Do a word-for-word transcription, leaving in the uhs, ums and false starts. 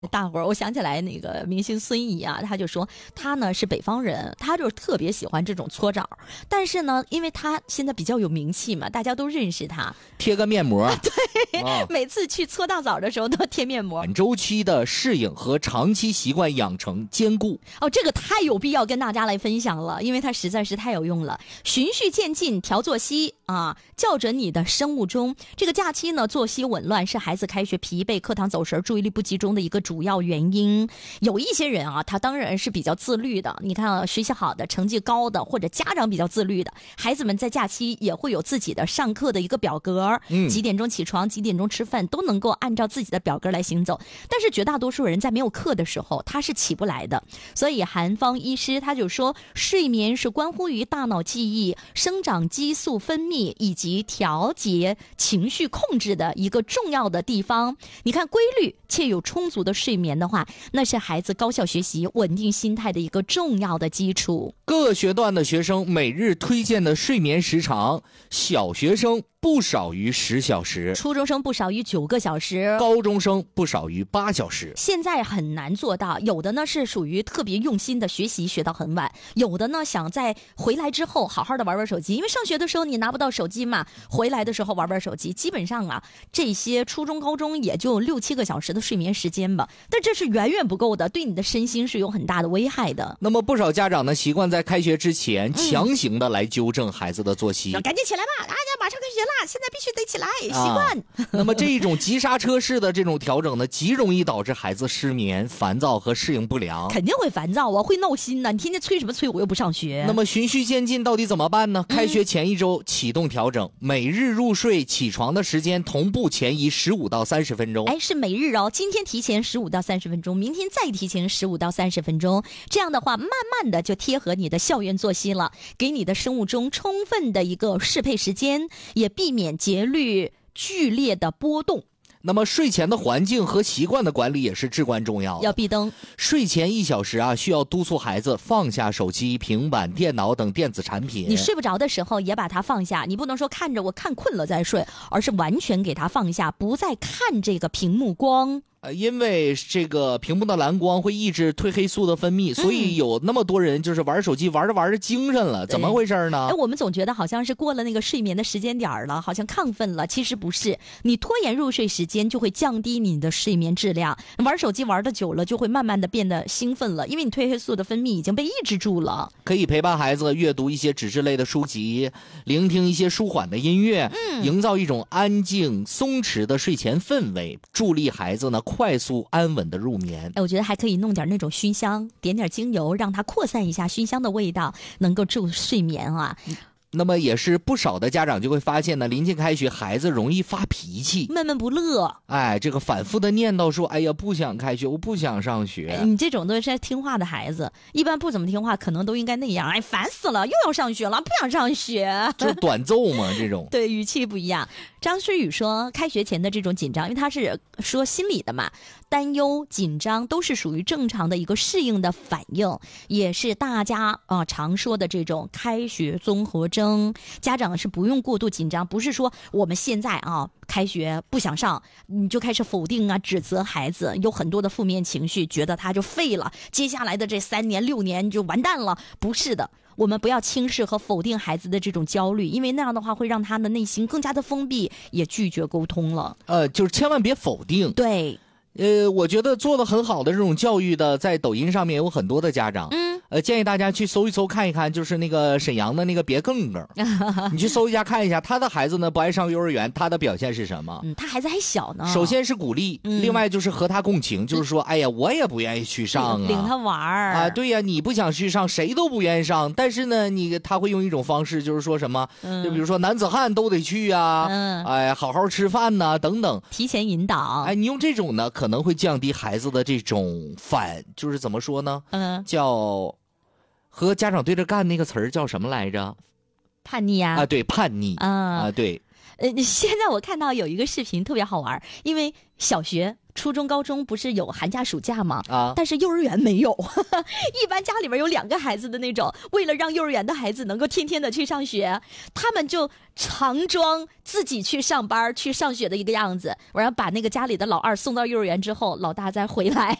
大伙儿，我想起来那个明星孙怡啊，他就说他呢是北方人，他就特别喜欢这种搓澡，但是呢，因为他现在比较有名气嘛，大家都认识他， 贴个面膜， 对，啊、每次去搓大澡的时候都贴面膜。 短周期的适应和长期习惯养成兼顾。 哦，这个太有必要跟大家来分享了，因为它实在是太有用了。循序渐进，调作息啊，校准你的生物钟。这个假期呢，作息紊乱是孩子开学疲惫、课堂走神、注意力不集中的一个主要原因。有一些人啊，他当然是比较自律的。你看啊，学习好的、成绩高的，或者家长比较自律的，孩子们在假期也会有自己的上课的一个表格，嗯，几点钟起床，几点钟吃饭，都能够按照自己的表格来行走。但是绝大多数人在没有课的时候，他是起不来的。所以韩方医师他就说，睡眠是关乎于大脑记忆、生长激素分泌以及调节情绪控制的一个重要的地方。你看，规律且有充足的睡眠的话，那是孩子高效学习、稳定心态的一个重要的基础。 各个学段的学生每日推荐的睡眠时长，小学生不少于十小时， 初中生不少于九个小时， 高中生不少于八小时。 现在很难做到，有的呢是属于特别用心的学习，学到很晚；有的呢想在回来之后好好的玩玩手机，因为上学的时候你拿不到手机嘛，回来的时候玩玩手机。基本上啊，这些初中、高中也就六七个小时的睡眠时间吧，但这是远远不够的，对你的身心是有很大的危害的。 那么不少家长呢，习惯在开学之前强行的来纠正孩子的作息， 嗯、赶紧起来吧，大家马上开学啦，现在必须得起来，习惯。 啊、那么这一种急刹车式的这种调整呢，极容易导致孩子失眠、烦躁和适应不良。 肯定会烦躁啊，会闹心呢。你天天催什么催，我又不上学。 那么循序渐进到底怎么办呢？开学前一周启动调整，嗯、每日入睡起床的时间同步前移十五到三十分钟。 哎，是每日哦，今天提前十五到三十分钟，明天再提前十五到三十分钟。这样的话，慢慢的就贴合你的校园作息了，给你的生物钟充分的一个适配时间，也避免节律剧烈的波动。 那么睡前的环境和习惯的管理也是至关重要的， 要闭灯。 睡前一小时啊，需要督促孩子放下手机、平板电脑等电子产品。 你睡不着的时候也把它放下，你不能说看着我看困了再睡，而是完全给它放下，不再看这个屏幕光。 呃，因为这个屏幕的蓝光会抑制褪黑素的分泌，所以有那么多人就是玩手机玩着玩着精神了，怎么回事呢？ 哎，我们总觉得好像是过了那个睡眠的时间点了，好像亢奋了，其实不是。你拖延入睡时间就会降低你的睡眠质量，玩手机玩的久了就会慢慢的变得兴奋了，因为你褪黑素的分泌已经被抑制住了。 可以陪伴孩子阅读一些纸质类的书籍，聆听一些舒缓的音乐，嗯，营造一种安静松弛的睡前氛围，助力孩子呢快速安稳的入眠。 哎，我觉得还可以弄点那种熏香，点点精油，让它扩散一下熏香的味道，能够助睡眠啊。 那么也是不少的家长就会发现呢，临近开学，孩子容易发脾气， 闷闷不乐。 哎，这个反复的念叨说：“哎呀，不想开学，我不想上学。 哎”你这种都是听话的孩子，一般不怎么听话，可能都应该那样。哎，烦死了，又要上学了，不想上学， 就短奏嘛，这种。 对，语气不一样。张诗雨说，开学前的这种紧张，因为他是说心理的嘛，担忧、紧张都是属于正常的一个适应的反应，也是大家啊、呃、常说的这种开学综合征。家长是不用过度紧张，不是说我们现在啊开学不想上，你就开始否定啊指责孩子，有很多的负面情绪，觉得他就废了，接下来的这三年六年就完蛋了。不是的，我们不要轻视和否定孩子的这种焦虑，因为那样的话会让他的内心更加的封闭，也拒绝沟通了。 呃，就是千万别否定。 对， 呃，我觉得做得很好的这种教育的，在抖音上面有很多的家长，嗯。呃，建议大家去搜一搜看一看，就是那个沈阳的那个别更更，你去搜一下看一下，他的孩子呢不爱上幼儿园，他的表现是什么？ 嗯，他孩子还小呢。 首先是鼓励，嗯、另外就是和他共情，就是说，哎呀，我也不愿意去上啊， 领他玩儿啊，对呀，你不想去上，谁都不愿意上，但是呢，你他会用一种方式，就是说什么，嗯、就比如说男子汉都得去啊，嗯、哎，好好吃饭呐、啊，等等， 提前引导。 哎，你用这种呢，可能会降低孩子的这种反，就是怎么说呢？嗯，叫。和家长对着干那个词儿叫什么来着？ 叛逆呀！ 啊，对，叛逆啊，啊，对。 呃，现在我看到有一个视频特别好玩，因为小学初中、高中不是有寒假、暑假吗？ 啊， 但是幼儿园没有。一般家里边有两个孩子的那种，为了让幼儿园的孩子能够天天的去上学，他们就常装自己去上班、去上学的一个样子，然后把那个家里的老二送到幼儿园之后，老大再回来。